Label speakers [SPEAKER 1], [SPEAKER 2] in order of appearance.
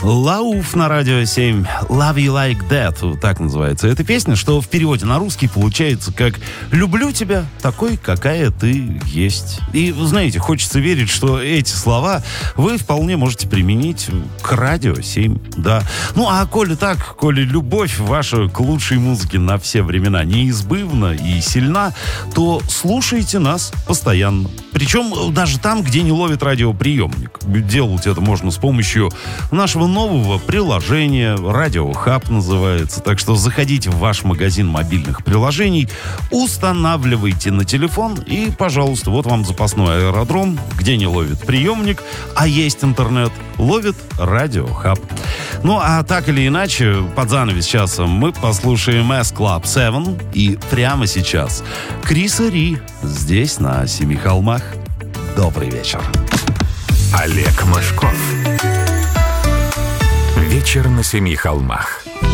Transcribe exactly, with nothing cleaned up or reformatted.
[SPEAKER 1] Лауф на радио семь. Love You Like That. Так называется эта песня, что в переводе на русский получается как «Люблю тебя такой, какая ты есть». И, знаете, хочется верить, что эти слова вы вполне можете применить к радио семь. Да. Ну, а коли так, коли любовь ваша к лучшей музыке на все времена неизбывна и сильна, то слушайте нас постоянно. Причем даже там, где не ловит радиоприемник. Делать это можно с помощью нашего нового приложения. Радио Хаб называется. Так что заходите в ваш магазин мобильных приложений, устанавливайте на телефон и, пожалуйста, вот вам запасной аэродром, где не ловит приемник, а есть интернет, ловит Радио Хаб. Ну, а так или иначе, под занавес часа мы послушаем S-Club семь. И прямо сейчас Криса Ри здесь, на Семи холмах. Добрый вечер.
[SPEAKER 2] Олег Мошков. Вечер на Семи холмах.